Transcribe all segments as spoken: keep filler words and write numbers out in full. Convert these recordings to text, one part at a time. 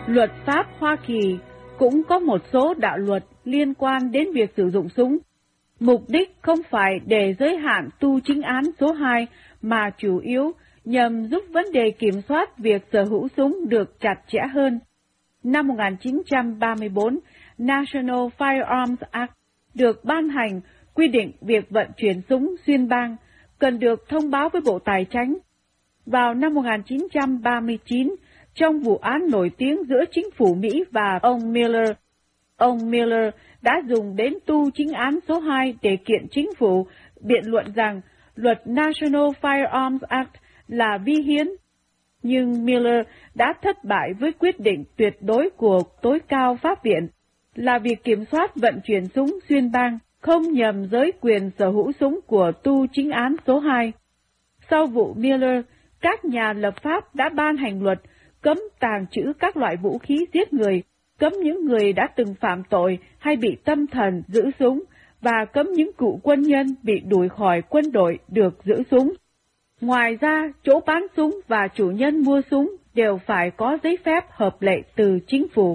Luật pháp Hoa Kỳ cũng có một số đạo luật liên quan đến việc sử dụng súng. Mục đích không phải để giới hạn tu chính án số hai, mà chủ yếu nhằm giúp vấn đề kiểm soát việc sở hữu súng được chặt chẽ hơn. Năm một nghìn chín trăm ba mươi tư, National Firearms Act được ban hành quy định việc vận chuyển súng xuyên bang cần được thông báo với Bộ Tài chánh. Vào năm một nghìn chín trăm ba mươi chín, trong vụ án nổi tiếng giữa chính phủ Mỹ và ông Miller, ông Miller đã dùng đến tu chính án số hai để kiện chính phủ, biện luận rằng luật National Firearms Act là vi hiến. Nhưng Miller đã thất bại với quyết định tuyệt đối của tối cao pháp viện là việc kiểm soát vận chuyển súng xuyên bang không nhằm giới quyền sở hữu súng của tu chính án số hai. Sau vụ Miller, các nhà lập pháp đã ban hành luật cấm tàng trữ các loại vũ khí giết người, cấm những người đã từng phạm tội hay bị tâm thần giữ súng, và cấm những cựu quân nhân bị đuổi khỏi quân đội được giữ súng. Ngoài ra, chỗ bán súng và chủ nhân mua súng đều phải có giấy phép hợp lệ từ chính phủ.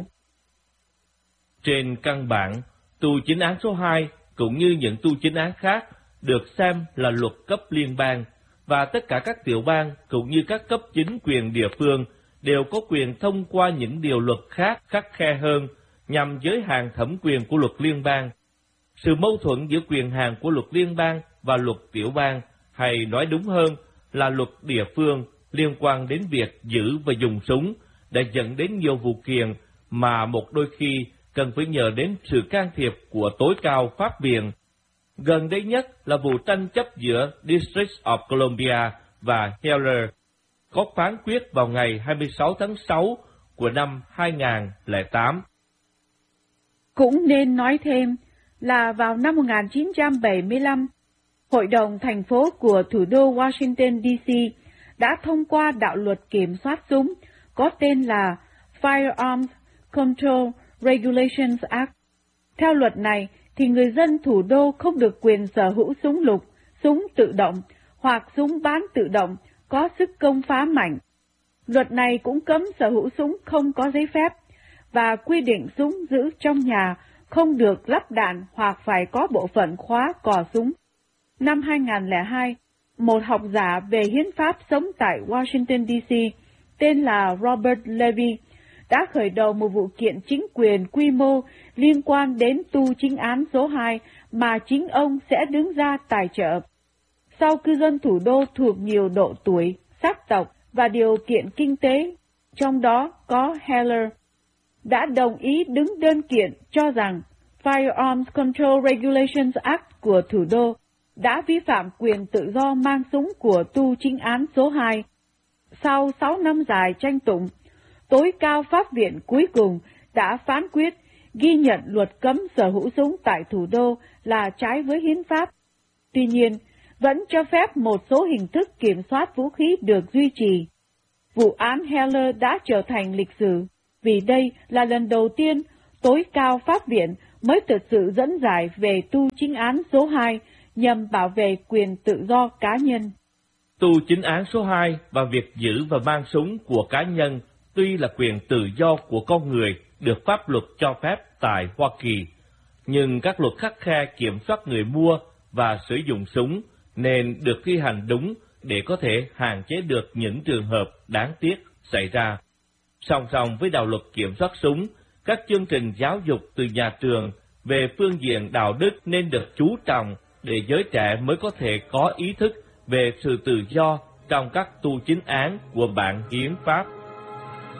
Trên căn bản, tu chính án số hai cũng như những tu chính án khác được xem là luật cấp liên bang, và tất cả các tiểu bang cũng như các cấp chính quyền địa phương đều có quyền thông qua những điều luật khác khắt khe hơn nhằm giới hạn thẩm quyền của luật liên bang. Sự mâu thuẫn giữa quyền hạn của luật liên bang và luật tiểu bang, hay nói đúng hơn là luật địa phương liên quan đến việc giữ và dùng súng, đã dẫn đến nhiều vụ kiện mà một đôi khi cần phải nhờ đến sự can thiệp của tối cao pháp viện. Gần đây nhất là vụ tranh chấp giữa District of Columbia và Heller, có phán quyết vào ngày hai mươi sáu tháng sáu của năm hai nghìn không trăm lẻ tám. Cũng nên nói thêm là vào năm một nghìn chín trăm bảy mươi lăm, Hội đồng thành phố của thủ đô Washington, D C đã thông qua đạo luật kiểm soát súng có tên là Firearms Control Regulations Act. Theo luật này, thì người dân thủ đô không được quyền sở hữu súng lục, súng tự động hoặc súng bán tự động có sức công phá mạnh. Luật này cũng cấm sở hữu súng không có giấy phép và quy định súng giữ trong nhà không được lắp đạn hoặc phải có bộ phận khóa cò súng. Năm hai nghìn không trăm lẻ hai, một học giả về hiến pháp sống tại Washington, D C tên là Robert Levy đã khởi đầu một vụ kiện chính quyền quy mô liên quan đến tu chính án số hai mà chính ông sẽ đứng ra tài trợ. Sau cư dân thủ đô thuộc nhiều độ tuổi, sắc tộc và điều kiện kinh tế, trong đó có Heller, đã đồng ý đứng đơn kiện cho rằng Firearms Control Regulations Act của thủ đô đã vi phạm quyền tự do mang súng của tu chính án số hai. Sau sáu năm dài tranh tụng, tối cao pháp viện cuối cùng đã phán quyết ghi nhận luật cấm sở hữu súng tại thủ đô là trái với hiến pháp. Tuy nhiên, vẫn cho phép một số hình thức kiểm soát vũ khí được duy trì. Vụ án Heller đã trở thành lịch sử, vì đây là lần đầu tiên tối cao pháp viện mới thực sự dẫn giải về tu chính án số hai nhằm bảo vệ quyền tự do cá nhân. Tu chính án số hai và việc giữ và mang súng của cá nhân tuy là quyền tự do của con người được pháp luật cho phép tại Hoa Kỳ, nhưng các luật khắt khe kiểm soát người mua và sử dụng súng nên được thi hành đúng để có thể hạn chế được những trường hợp đáng tiếc xảy ra. Song song với đạo luật kiểm soát súng, các chương trình giáo dục từ nhà trường về phương diện đạo đức nên được chú trọng để giới trẻ mới có thể có ý thức về sự tự do trong các tu chính án của bản hiến pháp.